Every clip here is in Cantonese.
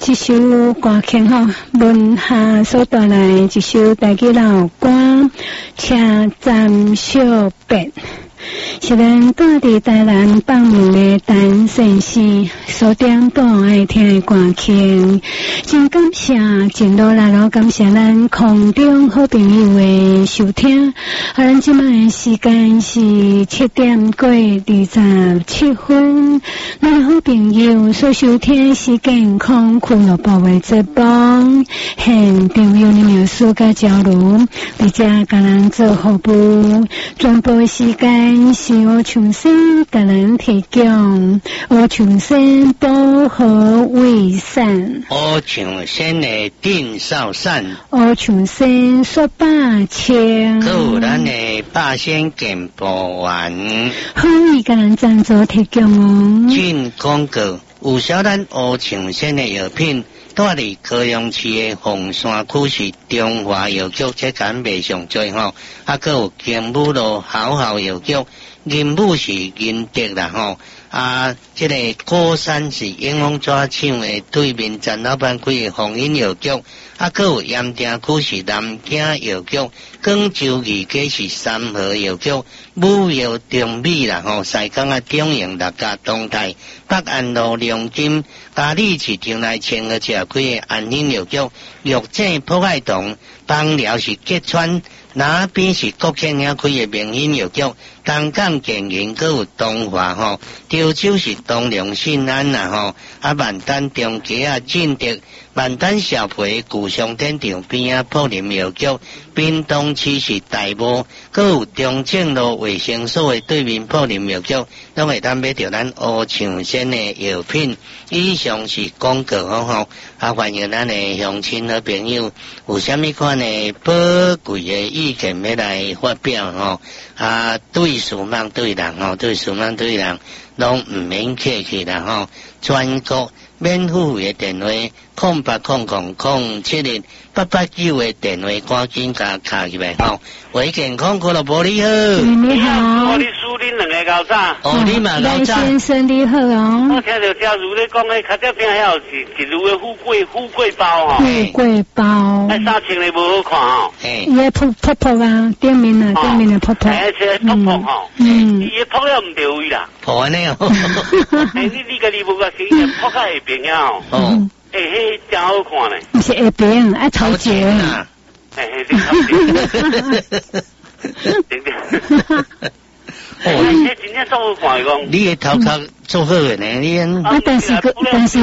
这首歌曲吼，文下所带来一首台语老歌，车站小别。是咱住伫台南放牧的陈先生所点播爱听的歌曲，真感谢，真热闹，感谢咱空中好朋友的收听。咱即摆的时间是7点过27分，咱好朋友所收听的是健康俱乐部的节目，现场有描述甲交流，而且甲咱做服务，全部的时间是我重新甲咱提供，我重新保护卫生， 我重新的定少善， 我重新说百千， 有咱的百仙健保丸， 可以甲咱赞助提供哦。 进广告有销咱乌重新的药品。住伫高雄市的凤山区是中华药局，这间卖上最吼，还佫有金武路好好药局，银武是银德啦吼，这个高山是英风纸厂的对面陈老板开的红印药局，佫有盐埕区是南京药局，广州二街是三和药局，武药中美啦吼，西港啊中营六甲东泰，北安路良金，嘉里市场内前个车开的安宁药局，药井普爱堂，邦寮是吉川。那边是国庆遐开的明兴药局，东港建营佫有东华吼，潮州是东良信安啦吼，万丹中街啊进德，万丹小培古商店场边啊普林药局，滨东区是大埔，佫有中正路卫生所的对面普林药局，拢会当买到咱乌长线的药品。以上是广告吼，欢迎咱的乡亲和朋友有啥物款的宝贵的意见要来发表吼，对事忙对人吼，对事忙对人，拢唔免客气啦吼，全国免付费的电话0800071889的电话，赶紧甲卡入来吼。为健康俱乐部你好， 你好， 我你输恁两个高炸， 你嘛高炸， 先生你好哦。 我听到家如咧讲迄较这边遐有一如的富贵包吼， 富贵包， 那衫穿的无好看吼， 伊个泡泡啊，顶面啊，顶面的泡泡， 而且泡泡吼，伊个泡了唔对位啦， 泡安尼哦， 你个你无个是泡较下边呀吼，迄真好看咧， 不是下边，爱头前啊。 你头这真正做好看讲， 你的头壳做好的呢，你但是个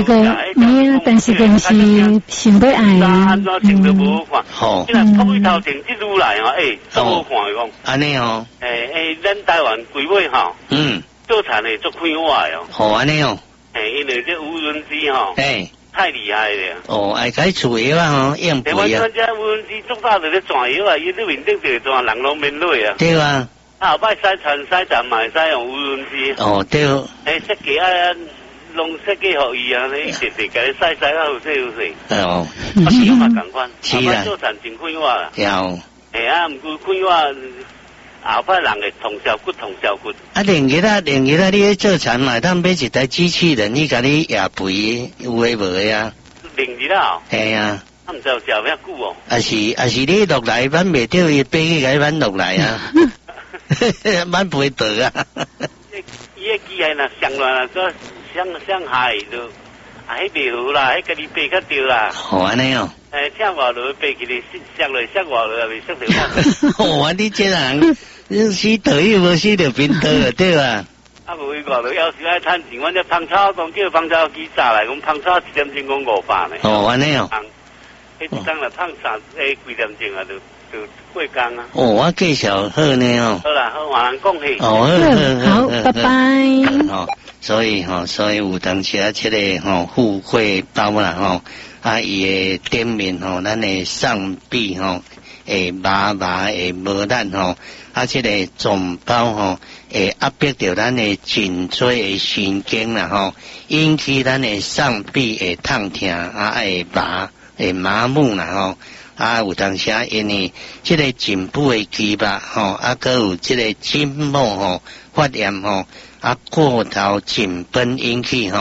是想要爱啊， 安怎穿都无好看， 好， 即个泡一头前一路来哦，做好看讲， 安尼哦， 咱台湾规尾吼，做产的做快活的哦， 好安尼哦， 因为这无人机吼，太厉害了！ 爱改厝药啊吼，用肥啊！ 台湾这无人机做大就咧转药啊，伊咧面顶就转，人拢免落啊。 对啊。 后摆西站嘛会使用无人机。 对。 设计啊，拢设计互伊啊，伊直直甲你洗啊，有洗有洗。我是嘛共款，后摆做产真快活啦。 有。 毋过快活。后摆人会同小骨。 另其他你咧做产嘛，当买一台机器人，你甲你压肥有诶无诶啊？ 另其他哦。 系啊。 毋知有食遐久哦。 也是你落来挽袂到伊飞去甲挽落来啊。挽袂到啊。 伊个机械若上乱啦，个上海就迄袂好啦，迄家己飞较着啦。 好安尼哦。 请外落飞起来，摔落摔外落也未摔着。 哇！你这人，你死倒又无死着平倒了，对吧？ 无伊外落要是爱趁钱，阮这芳草讲叫芳草机炸来，讲芳草1点钟讲500呢。 安尼哦。 迄一工若芳几点钟啊，就过工啊。 我介绍好呢哦。 好啦，好，换人讲起。 好，拜拜。 所以有当时啊，这个富贵包啦伊的店面咱的上臂会麻会无力这个总包会压迫到咱的颈椎的神经啦引起咱的上臂会痛痛会麻木啦有当时因为这个颈部的肌肉还有这个筋膜发炎过头紧绷引起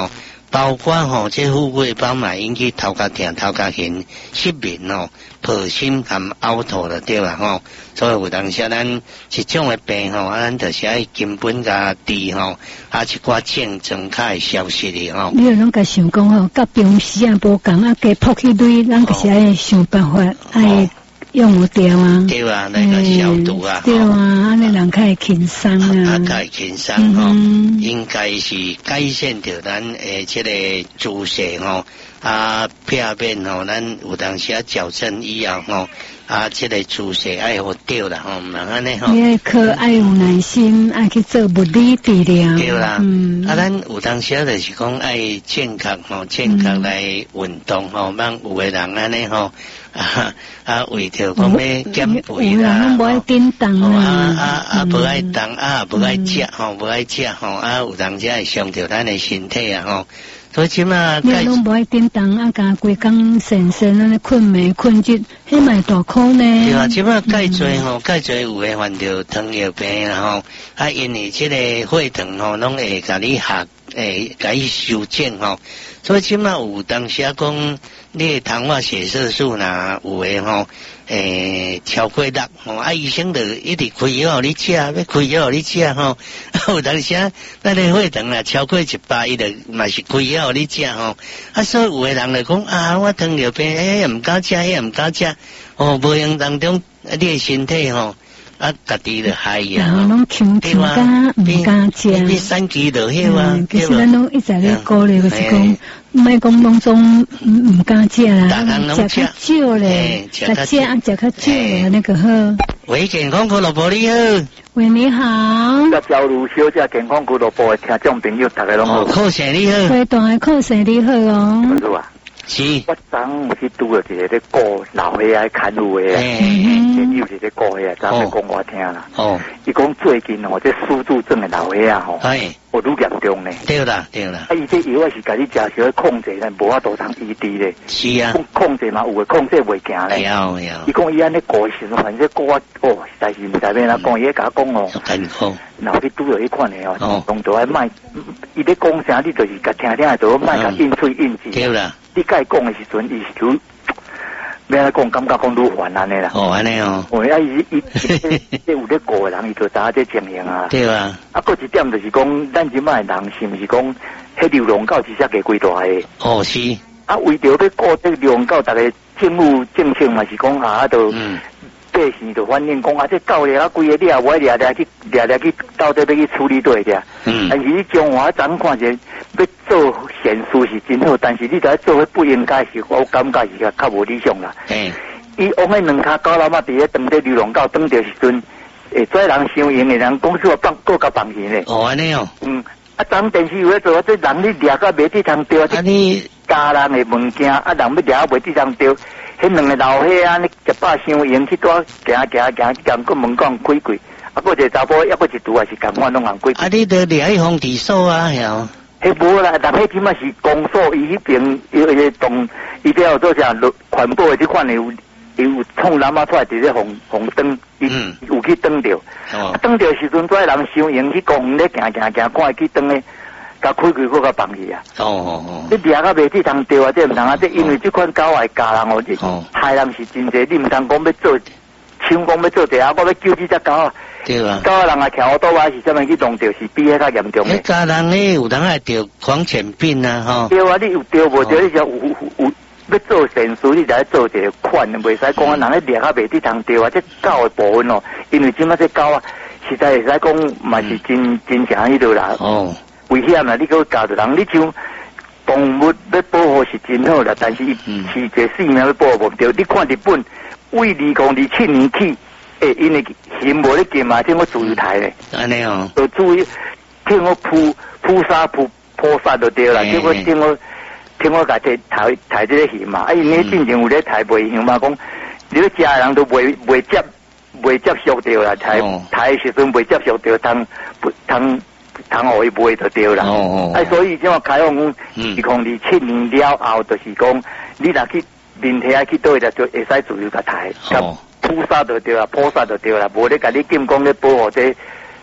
包括吼，这富贵包嘛引起头壳痛、头壳晕、失眠吼、破心含凹头了对啦吼。所以有当时咱这种的病吼，咱就是爱根本甲治吼，一寡症状较会消失的吼。 你有拢甲想讲吼，甲平时啊无共啊，加扑起堆，咱就是爱想办法爱。用有掉啊， 对啊，那个消毒啊， 对啊，安尼人较会轻松啊， 较会轻松吼，应该是改善掉咱这个姿势吼，片面吼，咱有当时矫正以后吼，这个姿势爱好对啦吼，唔安尼吼。 你可爱有耐心，爱去做物理治疗。 对啦，咱有当时就是讲爱健康吼，健康来运动吼，让有个人安尼吼。为着讲要减肥啦， 无爱叮当啦，无爱动无爱食吼，无爱食吼，有当时会伤着咱的身体啊吼。所以即马你拢无爱叮当，加规工神安尼困眠困极，迄嘛大苦呢。 对啊，即马介侪吼，介侪有诶患着糖尿病啦吼，因为即个血糖吼，拢会甲你甲伊修正吼。所以即马有当时讲，你糖化血色素呐，有诶吼，超过6吼，医生就一直开药互你食，要开药互你食吼。有当时咱诶血糖啊超过100，伊就嘛是开药互你食吼。所以有诶人就讲我糖尿病，毋敢食，毋敢食，无形当中你诶身体吼。家己就害呀， 拢强强甲唔敢食， 你3期就迄啊。 其实咱拢一直咧鼓励，就是讲，莫讲拢总唔敢食啦，食较少咧，食较少咧，那个好。 喂，健康俱乐部你好。 喂，你好。 小卢小姐，健康俱乐部的听众朋友，大家拢好。 靠神你好。 回大的靠神你好哦。 是吧？ 是。 我昨有去拄了一个咧顾老岁仔看护的，朋友是咧顾的，昨要讲我听啦。伊讲最近这失智症的老岁仔吼，愈严重呢。 对啦，对啦。 伊这药是家己食少控制咧，无法度通医治咧。 是啊。 控制嘛，有诶控制袂行咧。 有。 伊讲伊安尼顾循环，这顾我实在是毋知要哪讲，伊咧甲我讲哦。 很好。 然后你拄到迄款诶动作爱卖，伊咧讲啥，你就是甲听听就卖甲应嘴应字。 对啦。 你甲伊讲的时阵，伊是就要来讲，感觉讲愈烦安尼啦。 安尼哦。 伊有咧顾的人，伊就知影这情形啊。 对啊。 搁一点就是讲，咱即摆人是毋是讲，迄流浪狗是只个几大个？ 是。 为着要顾这流浪狗，逐个政府政策嘛是讲都百姓就反映讲这狗咧规个掠，我掠去到底要去处理对的。但是你中华咱看者要做善事是真好，但是你在做不应该是，我感觉是较无理想啦。伊往迄两骹狗老妈伫咧当这流浪狗当着时阵，做人伤用的人讲说搁甲放钱咧。 安尼哦。 咱电视有咧做，这人你掠到袂地通钓，你家人的物件，人要掠到袂地通钓，迄两个老岁仔，你一把伤用去多行，讲个门讲开开，搁一个查甫，搁一拄也是共款拢行开。 你得掠去防治所啊，晓？ 迄无啦，但迄起码是公所，伊迄边伊动，伊了做啥环保的这款的有创人仔出来伫咧红灯，有去登着，登着时阵，跩人伤用去公园咧行，看去登咧，甲开开搁甲放去啊。你掠到袂地通钓啊，这毋通啊，这因为这款狗爱家人害人是真济，你毋通讲要做，像讲要做地我要救这只狗啊。 对啊。 狗人啊，徛倒啊是啥物去弄着，是比迄较严重的。 家人咧有当爱钓狂犬病啊， 对啊，你有钓无钓？你就有。要做善事，你就要做一个款，袂使讲人咧掠较袂地通钓啊！这狗的部分哦，因为即摆这狗啊，实在会使讲嘛是真正迄落啦。危险啦！你搁教着人，你像动物要保护是真好啦，但是是一个生命要保护无对。你看日本为2027年起，因为刑无咧禁嘛，听我自由台咧。 安尼哦。 就注意听我扑杀就对啦，结果听我甲这抬这个戏嘛，因为进前有咧抬袂样嘛，讲你咧家人都袂接受到啦，抬的时阵袂接受到，通互伊卖就对啦。所以即话开放讲，2027年了后，就是讲你若去面体去倒就会使自由甲抬，扑杀就对啦，无咧甲你禁讲咧保护这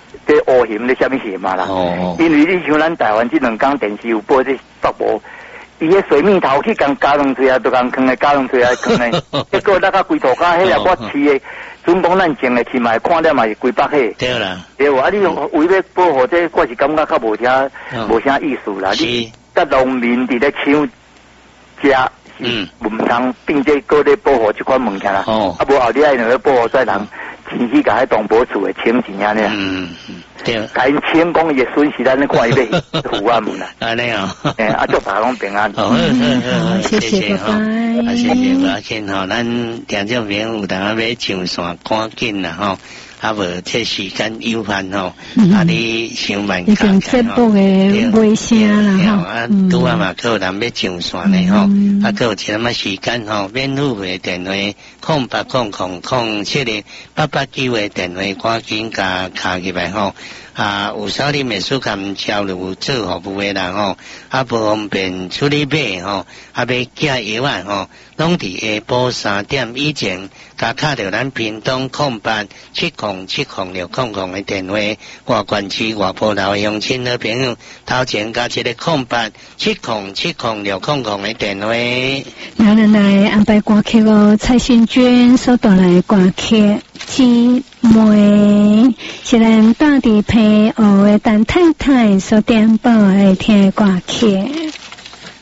这乌熊的什么熊嘛啦？哦。因为你像咱台湾这两天电视有播这福无，伊迄水蜜桃去共加上水啊，都共坑的加上水啊坑的，结果那个龟头家迄个我饲的，准讲咱种的起码看了嘛是龟北迄。对啦。对啊，你为了保护这，我是感觉较无啥意思啦。你甲农民伫咧抢食。唔通并且搁咧保护这款物件啦，啊无后日爱两个保护在人前去甲迄动保处的请钱安尼啊，对，甲因请讲伊损失咱咧看伊要付啊门啦，安尼哦，啊祝大家拢平安，好， 谢谢爸爸， 谢谢爸亲吼，咱听众朋友有当要上线赶紧啦吼。啊无这时间有限吼，啊你想慢看看吼， 尾声啦吼，啊拄啊嘛有人要上线的吼，啊有一点仔时间吼，免付费电话0800078889的电话赶紧甲卡入来吼。啊，有少年美术馆交流做服务的人吼，啊不方便处理买吼，啊要寄药啊吼，拢伫下晡3点以前，甲卡着咱屏东0870706000的电话，外县市外埔头的乡亲好朋友，头前加一个0870706000的电话。 然后来安排歌曲哦，蔡幸娟所带来歌曲姊妹，是咱大地配偶的陈太太所点播的听歌曲。